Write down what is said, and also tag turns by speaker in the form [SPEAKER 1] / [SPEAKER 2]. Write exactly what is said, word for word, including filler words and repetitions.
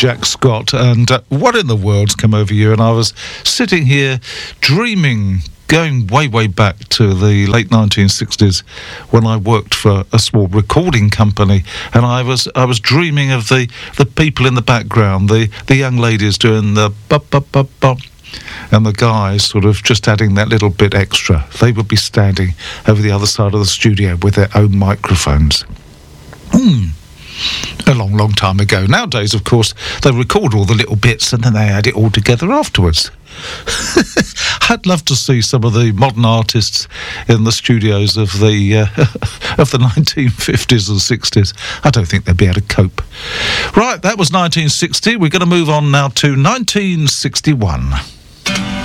[SPEAKER 1] Jack Scott, and uh, What in the World's Come Over You? And I was sitting here dreaming, going way, way back to the late nineteen sixties when I worked for a small recording company, and I was I was dreaming of the, the people in the background, the, the young ladies doing the bop, bop, bop, bop, and the guys sort of just adding that little bit extra. They would be standing over the other side of the studio with their own microphones. Hmm. A long, long time ago. Nowadays, of course, they record all the little bits and then they add it all together afterwards. I'd love to see some of the modern artists in the studios of the uh, of the nineteen fifties and sixties. I don't think they'd be able to cope. Right, that was nineteen sixty. We're going to move on now to nineteen sixty-one.